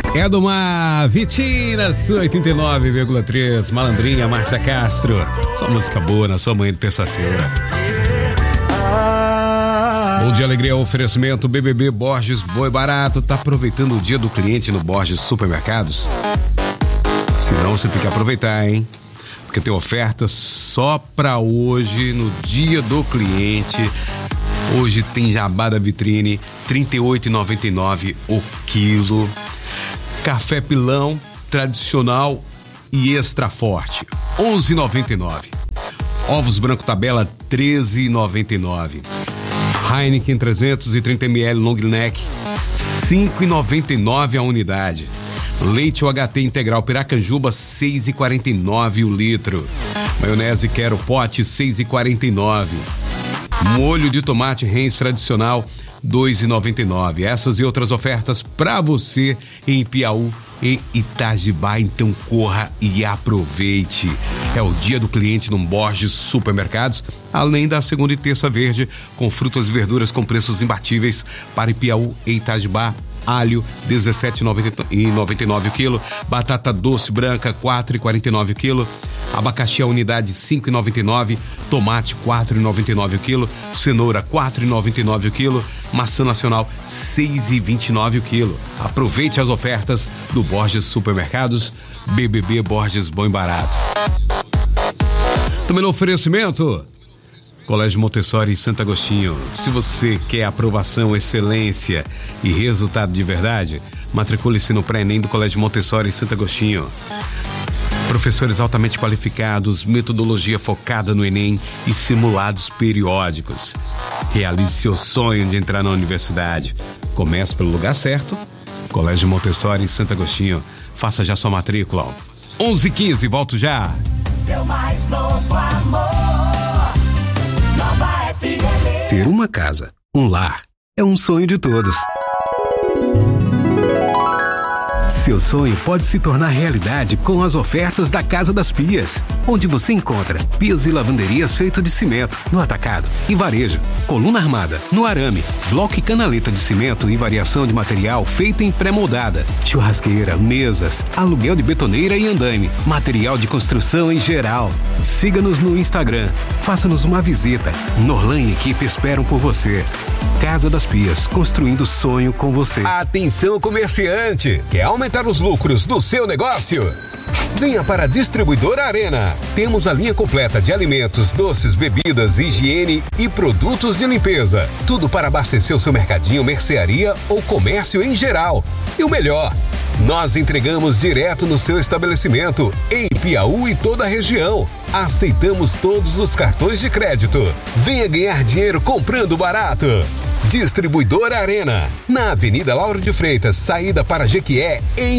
É do Mar, Vitinas, 89,3, Malandrinha, Márcia Castro. Só música boa na sua manhã de terça-feira. Bom dia, alegria, oferecimento BBB Borges Boi Barato. Tá aproveitando o dia do cliente no Borges Supermercados? Se não, você tem que aproveitar, hein? Porque tem ofertas só pra hoje, no dia do cliente. Hoje tem jabá da vitrine, R$ 38,99 o quilo. Café pilão, tradicional e extra forte, R$ 11,99. Ovos branco tabela, R$ 13,99. Heineken 330ml long neck, R$ 5,99 a unidade. Leite UHT integral Piracanjuba, R$ 6,49 o litro. Maionese Quero Pote, R$ 6,49. Molho de tomate Heinz tradicional, R$ 2,99. Essas e outras ofertas para você em Piauí e Itajibá, então corra e aproveite. É o dia do cliente no Borges Supermercados, além da segunda e terça verde, com frutas e verduras com preços imbatíveis para Piauí e Itajibá. Alho, R$ 17,99 o quilo. Batata doce branca, R$ 4,49 o quilo. Abacaxi a unidade, R$ 5,99. Tomate, R$ 4,99 o quilo. Cenoura, R$ 4,99 o quilo. Maçã nacional, R$ 6,29 o quilo. Aproveite as ofertas do Borges Supermercados. BBB Borges Bom e Barato. Também no oferecimento Colégio Montessori em Santo Agostinho. Se você quer aprovação, excelência e resultado de verdade, matricule-se no pré-ENEM do Colégio Montessori em Santo Agostinho. Professores altamente qualificados, metodologia focada no ENEM e simulados periódicos. Realize seu sonho de entrar na universidade. Comece pelo lugar certo. Colégio Montessori em Santo Agostinho. Faça já sua matrícula. 11h15, volto já. Seu mais novo amor. Ter uma casa, um lar, é um sonho de todos. Seu sonho pode se tornar realidade com as ofertas da Casa das Pias, onde você encontra pias e lavanderias feitas de cimento no atacado e varejo, coluna armada no arame, bloco e canaleta de cimento e variação de material feita em pré-moldada, churrasqueira, mesas, aluguel de betoneira e andaime, material de construção em geral. Siga-nos no Instagram, faça-nos uma visita. Norlan e equipe esperam por você. Casa das Pias, construindo sonho com você. Atenção, comerciante! Quer aumentar os lucros do seu negócio? Venha para a Distribuidora Arena. Temos a linha completa de alimentos, doces, bebidas, higiene e produtos de limpeza. Tudo para abastecer o seu mercadinho, mercearia ou comércio em geral. E o melhor, nós entregamos direto no seu estabelecimento, em Piauí e toda a região. Aceitamos todos os cartões de crédito. Venha ganhar dinheiro comprando barato. Distribuidora Arena, na Avenida Lauro de Freitas, saída para Jequié, em